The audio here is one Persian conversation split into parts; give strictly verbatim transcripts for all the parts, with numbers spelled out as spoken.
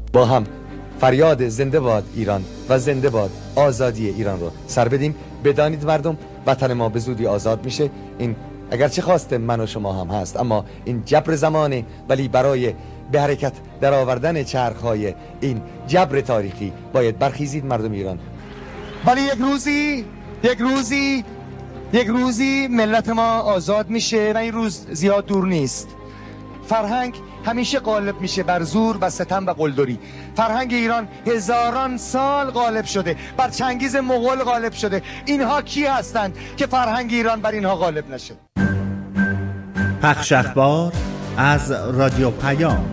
با هم فریاد زنده باد ایران و زنده باد آزادی ایران رو سر بدیم. بدانید مردم، وطن ما به زودی آزاد میشه. این اگرچه خواست من و شما هم هست، اما این جبر زمانه، ولی برای به حرکت در آوردن چرخهای این جبر تاریخی باید برخیزید مردم ایران. ولی یک روزی یک روزی یک روزی ملت ما آزاد میشه و این روز زیاد دور نیست. فرهنگ همیشه غالب میشه بر زور و ستم و قلدری. فرهنگ ایران هزاران سال غالب شده، بر چنگیز مغول غالب شده. اینها کی هستند که فرهنگ ایران بر اینها غالب نشه؟ پخش اخبار از رادیو پیام.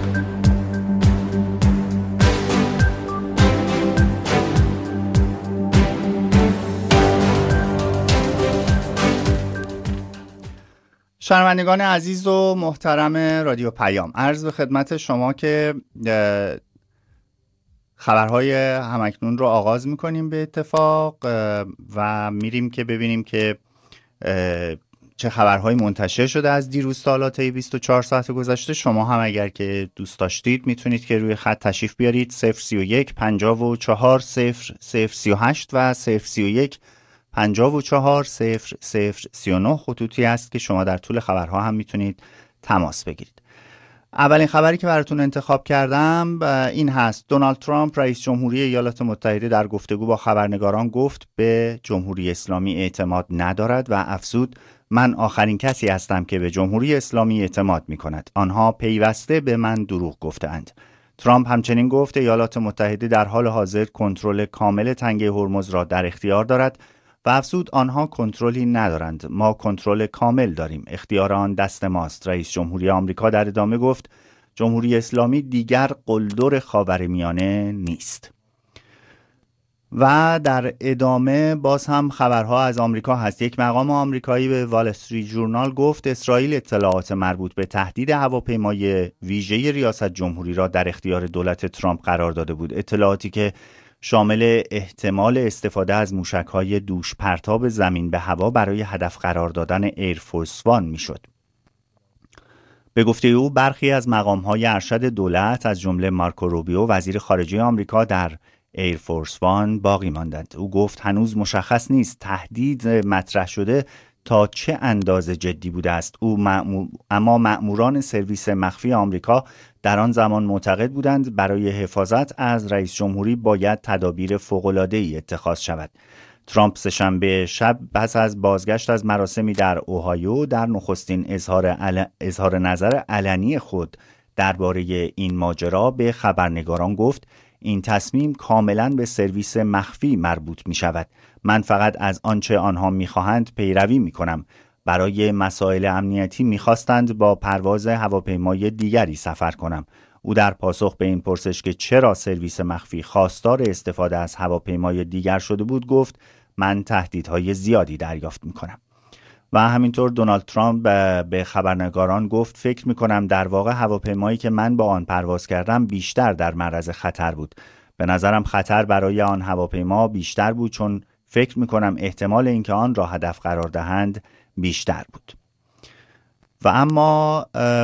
شنوندگان عزیز و محترم رادیو پیام، عرض به خدمت شما که خبرهای همکنون رو آغاز میکنیم به اتفاق و میریم که ببینیم که چه خبرهایی منتشر شده از دیروز تا حالا طی بیست و چهار ساعت گذشته. شما هم اگر که دوست داشتید میتونید که روی خط تشریف بیارید. صفر سی و یک پنجاه و چهار صفر صفر سی و هشت و صفر سی و یک پنجاه و چهار صفر صفر سی و نه خطوطی است که شما در طول خبرها هم میتونید تماس بگیرید. اولین خبری که براتون انتخاب کردم این هست: دونالد ترامپ رئیس جمهوری ایالات متحده در گفتگو با خبرنگاران گفت به جمهوری اسلامی اعتماد ندارد و افزود من آخرین کسی هستم که به جمهوری اسلامی اعتماد می کند. آنها پیوسته به من دروغ گفتند. ترامپ همچنین گفت ایالات متحده در حال حاضر کنترل کامل تنگه هرمز را در اختیار دارد و افزود آنها کنترلی ندارند. ما کنترل کامل داریم. اختیار آن دست ماست. رئیس جمهوری آمریکا در ادامه گفت جمهوری اسلامی دیگر قلدر خاورمیانه نیست. و در ادامه باز هم خبرها از آمریکا هست. یک مقام آمریکایی به وال استریت ژورنال گفت اسرائیل اطلاعات مربوط به تهدید هواپیمای ویژه ریاست جمهوری را در اختیار دولت ترامپ قرار داده بود. اطلاعاتی که شامل احتمال استفاده از موشک‌های دوش پرتاب زمین به هوا برای هدف قرار دادن ایرفورس وان میشد. به گفته او برخی از مقام‌های ارشد دولت از جمله مارکو روبیو وزیر خارجه آمریکا در ایرفورس وان باقی ماندند. او گفت هنوز مشخص نیست تهدید مطرح شده تا چه اندازه جدی بوده است. او مأمور... اما مأموران سرویس مخفی آمریکا در آن زمان معتقد بودند برای حفاظت از رئیس جمهوری باید تدابیر فوق‌العاده‌ای اتخاذ شود. ترامپ سه‌شنبه شب پس از بازگشت از مراسمی در اوهایو در نخستین اظهار, عل... اظهار نظر علنی خود درباره این ماجرا به خبرنگاران گفت این تصمیم کاملا به سرویس مخفی مربوط می شود. من فقط از آنچه آنها می خواهند پیروی می کنم. برای مسائل امنیتی می خواستند با پرواز هواپیمای دیگری سفر کنم. او در پاسخ به این پرسش که چرا سرویس مخفی خواستار استفاده از هواپیمای دیگر شده بود گفت من تهدیدهای زیادی دریافت می کنم. و همینطور دونالد ترامپ به خبرنگاران گفت فکر می کنم در واقع هواپیمایی که من با آن پرواز کردم بیشتر در معرض خطر بود. به نظرم خطر برای آن هواپیما بیشتر بود چون فکر می کنم احتمال اینکه آن را هدف قرار دهند بیشتر بود. و اما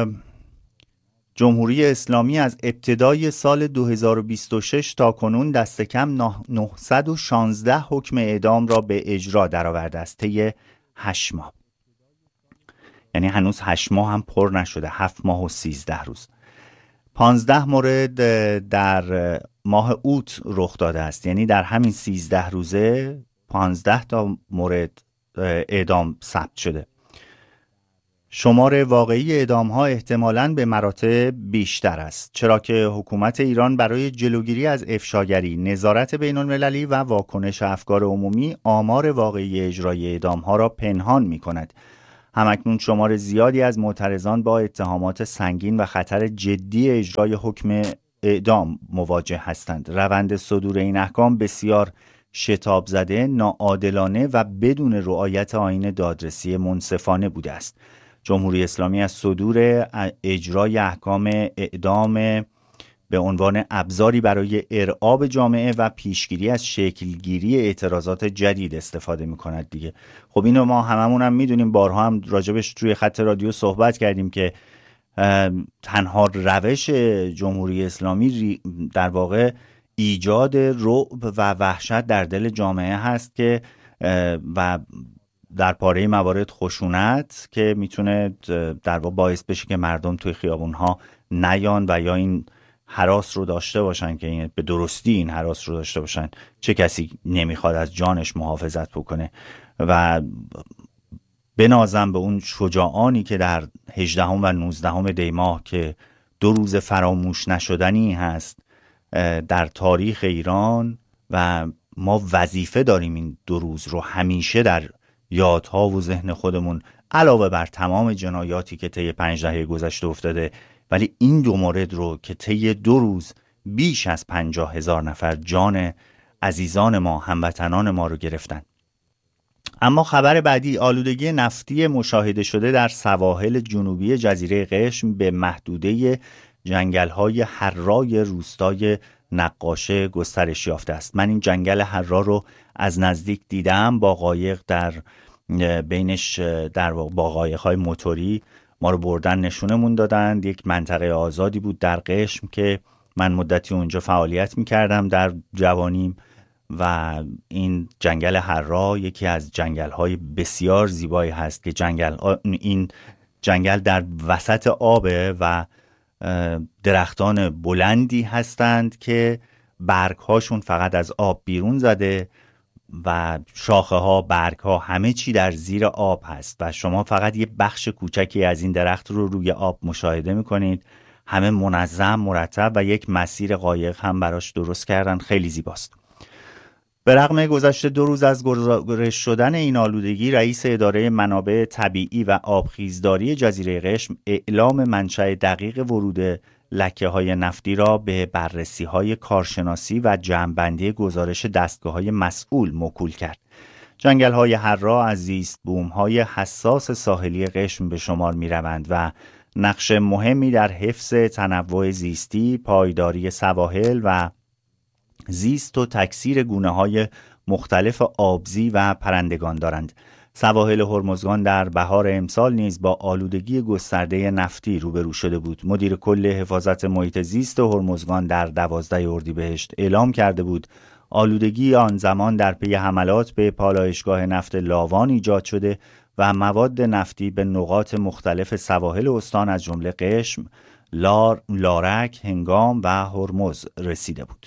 جمهوری اسلامی از ابتدای سال دو هزار و بیست و شش تا کنون دست کم نهصد و شانزده حکم اعدام را به اجرا درآورده است. طی هشت ماه، یعنی هنوز هشت ماه هم پر نشده، هفت ماه و سیزده روز. پانزده مورد در ماه اوت رخ داده است، یعنی در همین سیزده روزه پانزده تا مورد اعدام ثبت شده. شمار واقعی اعدام ها احتمالاً به مراتب بیشتر است، چرا که حکومت ایران برای جلوگیری از افشاگری، نظارت بین المللی و واکنش افکار عمومی آمار واقعی اجرای اعدام ها را پنهان می کند. همکنون شمار زیادی از معترضان با اتهامات سنگین و خطر جدی اجرای حکم اعدام مواجه هستند. روند صدور این احکام بسیار شتاب زده، ناعادلانه و بدون رعایت آیین دادرسی منصفانه بوده است. جمهوری اسلامی از صدور اجرای احکام اعدام به عنوان ابزاری برای ارعاب جامعه و پیشگیری از شکلگیری اعتراضات جدید استفاده می‌کند دیگه. خب اینو ما هممون هم میدونیم، بارها هم راجبش توی خط رادیو صحبت کردیم که تنها روش جمهوری اسلامی در واقع ایجاد رعب و وحشت در دل جامعه هست که و در پاره موارد خشونت که میتونه در واقع باعث بشه که مردم توی خیابونها نیان و یا این هراس رو داشته باشن که این به درستی این هراس رو داشته باشن. چه کسی نمیخواد از جانش محافظت بکنه؟ و بنازم به اون شجاعانی که در هجدهم و نوزدهم دی ماه که دو روز فراموش نشدنی هست در تاریخ ایران و ما وظیفه داریم این دو روز رو همیشه در یادها و ذهن خودمون، علاوه بر تمام جنایاتی که طی پنج دهه گذشته افتاده، ولی این دو مورد رو که طی دو روز بیش از پنجاه هزار نفر جان عزیزان ما، هموطنان ما رو گرفتن. اما خبر بعدی، آلودگی نفتی مشاهده شده در سواحل جنوبی جزیره قشم به محدوده جنگل‌های حرای روستای نقاشه گسترش یافته است. من این جنگل حرا رو از نزدیک دیدم، با قایق در بینش در با قایق‌های موتوری ما رو بردن نشونمون دادند. یک منطقه آزادی بود در قشم که من مدتی اونجا فعالیت می‌کردم در جوانیم و این جنگل حرا یکی از جنگل‌های بسیار زیبایی هست که جنگل این جنگل در وسط آبه و درختان بلندی هستند که برگ‌هاشون فقط از آب بیرون زده و شاخه ها، برگ ها، همه چی در زیر آب هست و شما فقط یه بخش کوچکی از این درخت رو روی آب مشاهده میکنید. همه منظم، مرتب و یک مسیر قایق هم براش درست کردن، خیلی زیباست. به رغم گذشته دو روز از گزارش شدن این آلودگی، رئیس اداره منابع طبیعی و آبخیزداری جزیره قشم اعلام منشأ دقیق ورود لکه های نفتی را به بررسی های کارشناسی و جمع‌بندی گزارش دستگاه های مسئول موکول کرد. جنگل های حرا از زیست بوم های حساس ساحلی قشم به شمار می روند و نقش مهمی در حفظ تنوع زیستی، پایداری سواحل و زیست و تکثیر گونه های مختلف آبزی و پرندگان دارند. سواحل هرمزگان در بهار امسال نیز با آلودگی گسترده نفتی روبرو شده بود. مدیر کل حفاظت محیط زیست هرمزگان در دوازده اردیبهشت اعلام کرده بود آلودگی آن زمان در پی حملات به پالایشگاه نفت لاوان ایجاد شده و مواد نفتی به نقاط مختلف سواحل استان از جمله قشم، لار، لارک، هنگام و هرمز رسیده بود.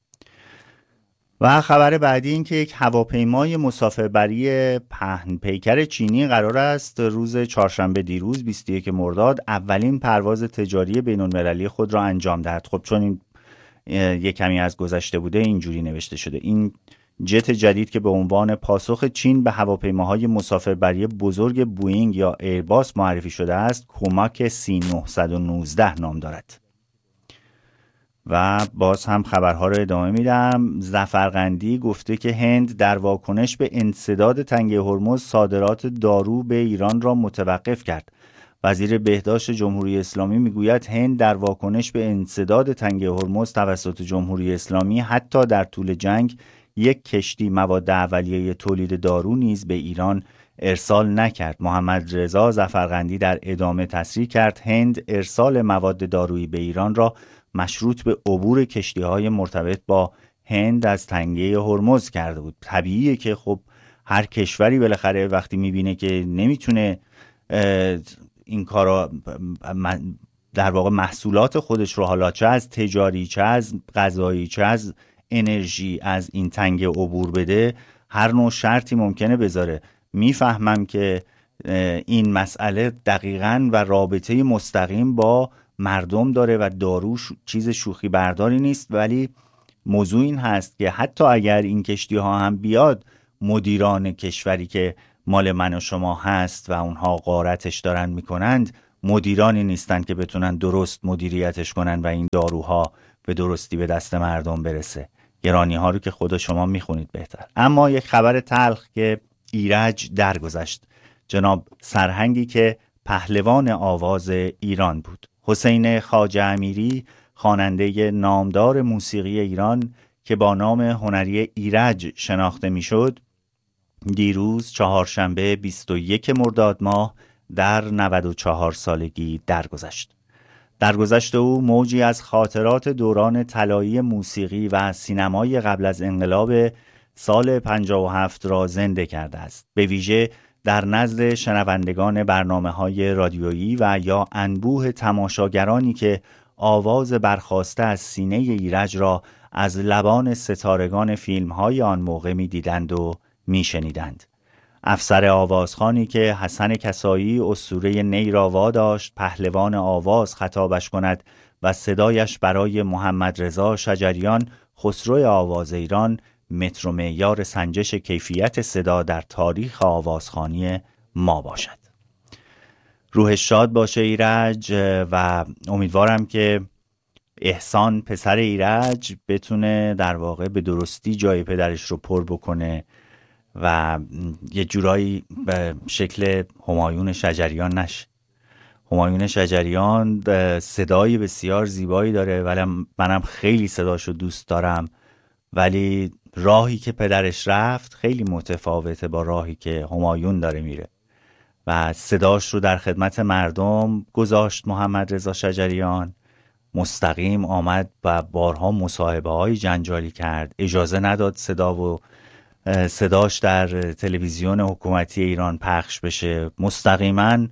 و خبر بعدی این که یک هواپیمای مسافربری پهن پیکر چینی قرار است روز چهارشنبه دیروز بیست و یکم مرداد اولین پرواز تجاری بین‌المللی خود را انجام دهد. خب چون این یک کمی از گذشته بوده اینجوری نوشته شده. این جت جدید که به عنوان پاسخ چین به هواپیماهای مسافربری بزرگ بوئینگ یا ایرباس معرفی شده است، کوماک سی نهصد و نوزده نام دارد. و باز هم خبرها رو ادامه میدم. ظفرقندی گفته که هند در واکنش به انسداد تنگه هرمز صادرات دارو به ایران را متوقف کرد. وزیر بهداشت جمهوری اسلامی میگوید هند در واکنش به انسداد تنگه هرمز توسط جمهوری اسلامی حتی در طول جنگ یک کشتی مواد اولیه تولید دارو نیز به ایران ارسال نکرد. محمد رضا ظفرقندی در ادامه تصریح کرد هند ارسال مواد دارویی به ایران را مشروط به عبور کشتی‌های مرتبط با هند از تنگه هرمز کرده بود. طبیعیه که خب هر کشوری بالاخره وقتی میبینه که نمیتونه این کارا در واقع محصولات خودش رو، حالا چه از تجاری، چه از غذایی، چه از انرژی، از این تنگه عبور بده، هر نوع شرطی ممکنه بذاره. میفهمم که این مسئله دقیقاً و رابطه مستقیم با مردم داره و دارو چیز شوخی برداری نیست، ولی موضوع این هست که حتی اگر این کشتی ها هم بیاد، مدیران کشوری که مال من و شما هست و اونها غارتش دارن میکنند، مدیرانی نیستن که بتونن درست مدیریتش کنن و این داروها به درستی به دست مردم برسه. گرانی ها رو که خود شما میخونید بهتر. اما یک خبر تلخ که ایرج درگذشت. جناب سرهنگی که پهلوان آواز ایران بود، حسین خواجه امیری، خواننده نامدار موسیقی ایران که با نام هنری ایرج شناخته میشد، دیروز چهارشنبه بیست و یکم مرداد ماه در نود و چهار سالگی درگذشت. در گذشته او موجی از خاطرات دوران طلایی موسیقی و سینمای قبل از انقلاب سال پنجاه و هفت را زنده کرده است، به ویژه در نزد شنوندگان برنامه‌های رادیویی و یا انبوه تماشاگرانی که آواز برخاسته از سینه ایرج را از لبان ستارگان فیلم‌های آن موقع می‌دیدند و می‌شنیدند. افسر آوازخوانی که حسن کسایی اسطوره نی را واداشت پهلوان آواز خطابش کند و صدایش برای محمد رضا شجریان خسرو آواز ایران متر و معیار سنجش کیفیت صدا در تاریخ آوازخوانی ما باشد. روحش شاد باشه ایرج، و امیدوارم که احسان پسر ایرج بتونه در واقع به درستی جای پدرش رو پر بکنه و یه جورایی به شکل همایون شجریان نشه. همایون شجریان صدای بسیار زیبایی داره ولی منم خیلی صداشو دوست دارم، ولی راهی که پدرش رفت خیلی متفاوته با راهی که همایون داره میره و صداش رو در خدمت مردم گذاشت. محمد رضا شجریان مستقیم آمد و بارها مصاحبه های جنجالی کرد، اجازه نداد صدا و صداش در تلویزیون حکومتی ایران پخش بشه، مستقیما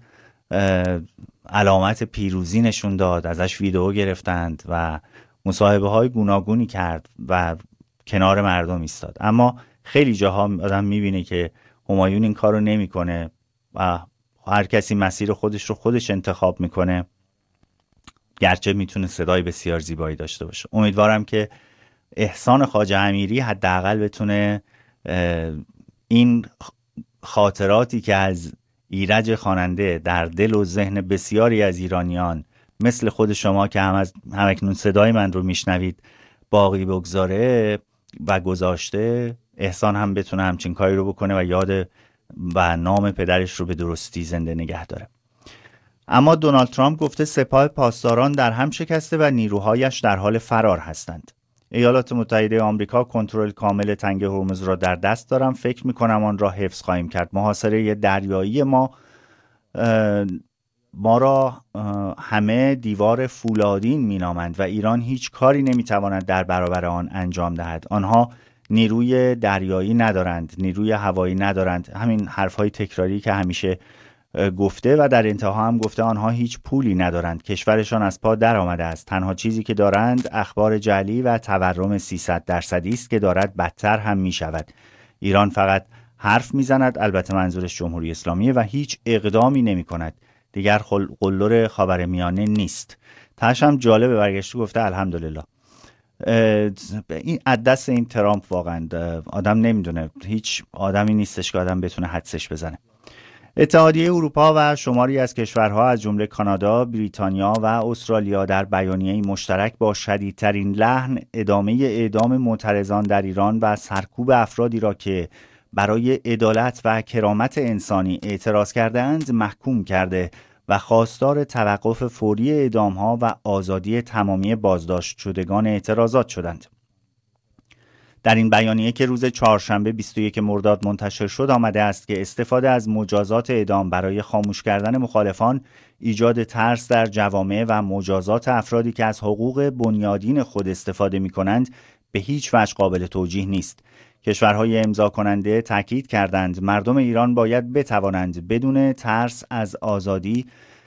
علامت پیروزی نشون داد، ازش ویدئو گرفتند و مصاحبه های گوناگونی کرد و کنار مردم ایستاد. اما خیلی جاها آدم میبینه که همایون این کارو نمیکنه و هر کسی مسیر خودش رو خودش انتخاب میکنه، گرچه میتونه صدای بسیار زیبایی داشته باشه. امیدوارم که احسان خواجه امیری حداقل بتونه این خاطراتی که از ایرج خواننده در دل و ذهن بسیاری از ایرانیان مثل خود شما که هم از همکنون صدای من رو میشنوید باقی بگذاره و گذاشته، احسان هم بتونه همچین کاری رو بکنه و یاد و نام پدرش رو به درستی زنده نگه داره. اما دونالد ترامپ گفته سپاه پاسداران در هم شکسته و نیروهایش در حال فرار هستند. ایالات متحده آمریکا کنترل کامل تنگه هرمز را در دست دارم، فکر میکنم آن را حفظ خواهیم کرد. محاصره دریایی ما ما را همه دیوار فولادین مینامند و ایران هیچ کاری نمیتواند در برابر آن انجام دهد. آنها نیروی دریایی ندارند، نیروی هوایی ندارند، همین حرفهای تکراری که همیشه گفته و در انتها هم گفته آنها هیچ پولی ندارند، کشورشان از پا در آمده است، تنها چیزی که دارند اخبار جعلی و تورم سیصد درصدی است که دارد بدتر هم می شود. ایران فقط حرف می زند، البته منظورش جمهوری اسلامیه، و هیچ اقدامی نمی کند، دیگر قلدر خاورمیانه نیست. تاش هم جالبه برگشته گفته الحمدلله. این دست این ترامپ واقعا آدم نمیدونه، هیچ آدمی نیستش که آدم بتونه حدسش بزنه. اتحادیه اروپا و شماری از کشورها از جمله کانادا، بریتانیا و استرالیا در بیانیه‌ای مشترک با شدیدترین لحن ادامه اعدام معترضان در ایران و سرکوب افرادی را که برای عدالت و کرامت انسانی اعتراض کردند محکوم کرده و خواستار توقف فوری اعدام‌ها و آزادی تمامی بازداشت شدگان اعتراضات شدند. در این بیانیه که روز چهارشنبه بیست و یکم مرداد منتشر شد آمده است که استفاده از مجازات اعدام برای خاموش کردن مخالفان، ایجاد ترس در جوامع و مجازات افرادی که از حقوق بنیادین خود استفاده می‌کنند به هیچ وجه قابل توجیه نیست. کشورهای امضا کننده تاکید کردند مردم ایران باید بتوانند بدون ترس از آزادی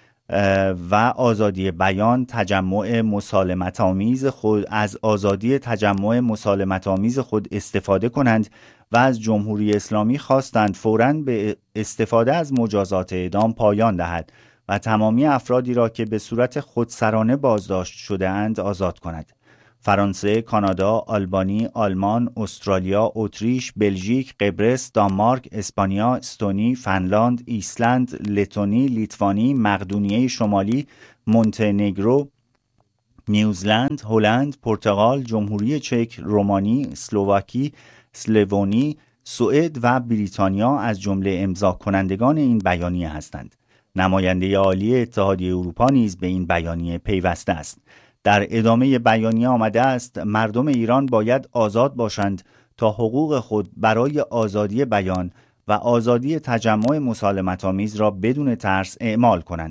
و آزادی بیان تجمع مسالمت آمیز خود از آزادی تجمع مسالمت آمیز خود استفاده کنند و از جمهوری اسلامی خواستند فوراً به استفاده از مجازات اعدام پایان دهد و تمامی افرادی را که به صورت خودسرانه بازداشت شده اند آزاد کند. فرانسه، کانادا، آلبانی، آلمان، استرالیا، اتریش، بلژیک، قبرس، دانمارک، اسپانیا، استونی، فنلاند، ایسلند، لتونی، لیتوانی، مقدونیه شمالی، مونتهنگرو، نیوزلند، هلند، پرتغال، جمهوری چک، رومانی، اسلواکی، اسلوونی، سوئد و بریتانیا از جمله امضا کنندگان این بیانیه هستند. نماینده عالی اتحادیه اروپا نیز به این بیانیه پیوسته است. در ادامه بیانیه آمده است مردم ایران باید آزاد باشند تا حقوق خود برای آزادی بیان و آزادی تجمع مسالمت آمیز را بدون ترس اعمال کنند.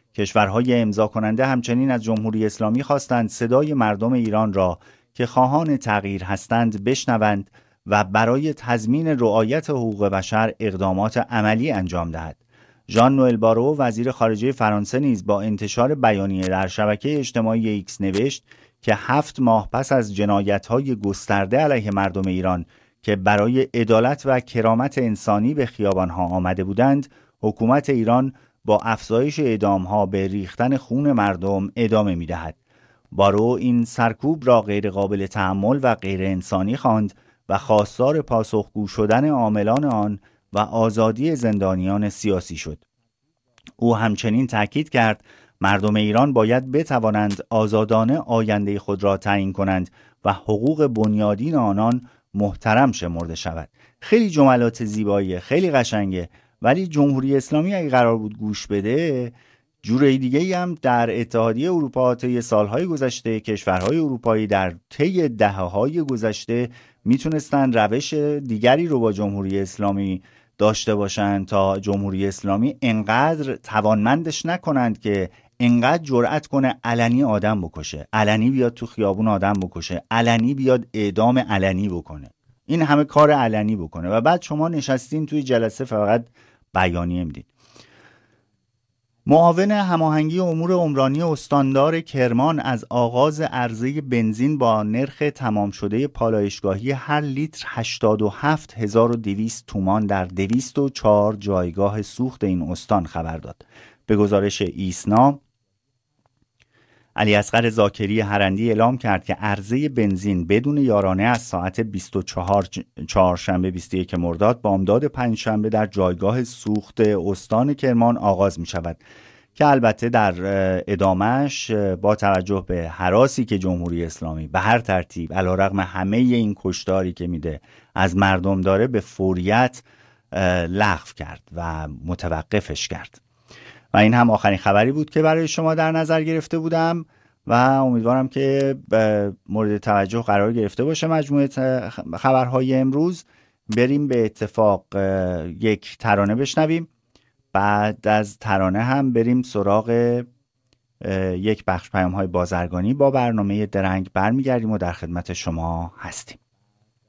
کشورهای امضا کننده همچنین از جمهوری اسلامی خواستند صدای مردم ایران را که خواهان تغییر هستند بشنوند و برای تضمین رعایت حقوق بشر اقدامات عملی انجام دهد. ژان نوئل بارو وزیر خارجه فرانسه نیز با انتشار بیانیه در شبکه اجتماعی ایکس نوشت که هفت ماه پس از جنایت‌های گسترده علیه مردم ایران که برای عدالت و کرامت انسانی به خیابان‌ها آمده بودند، حکومت ایران با افزایش اعدام‌ها به ریختن خون مردم ادامه می‌دهد. بارو این سرکوب را غیر قابل تحمل و غیر انسانی خواند و خواستار پاسخگو شدن عاملان آن و آزادی زندانیان سیاسی شد. او همچنین تاکید کرد مردم ایران باید بتوانند آزادانه آینده خود را تعیین کنند و حقوق بنیادین آنان محترم شمرده شود. خیلی جملات زیباییه، خیلی قشنگه، ولی جمهوری اسلامی اگه قرار بود گوش بده، جوره دیگه هم در اتحادیه اروپا طی سالهای گذشته، کشورهای اروپایی در طی دهه‌های گذشته میتونستن روش دیگری رو با جمهوری اسلامی داشته باشند تا جمهوری اسلامی انقدر توانمندش نکنند که انقدر جرأت کنه علنی آدم بکشه، علنی بیاد تو خیابون آدم بکشه، علنی بیاد اعدام علنی بکنه، این همه کار علنی بکنه و بعد شما نشستین توی جلسه فقط بیانیه میدید. معاون هماهنگی امور عمرانی استاندار کرمان از آغاز عرضه بنزین با نرخ تمام شده پالایشگاهی هر لیتر هشتاد و هفت هزار و دویست تومان در دویست و چهار جایگاه سوخت این استان خبر داد. به گزارش ایسنا، علی اصغر ذاکری هرندی اعلام کرد که عرضه بنزین بدون یارانه از ساعت بیست و چهار چهارشنبه بیست و یک مرداد بامداد پنجشنبه در جایگاه سوخت استان کرمان آغاز می شود که البته در ادامهش با توجه به هراسی که جمهوری اسلامی به هر ترتیب علیرغم همه این کشتاری که میده از مردم داره به فوریت لغو کرد و متوقفش کرد. و این هم آخرین خبری بود که برای شما در نظر گرفته بودم و امیدوارم که مورد توجه قرار گرفته باشه مجموعه خبرهای امروز. بریم به اتفاق یک ترانه بشنویم، بعد از ترانه هم بریم سراغ یک بخش پیام‌های بازرگانی با برنامه درنگ برمیگردیم و در خدمت شما هستیم.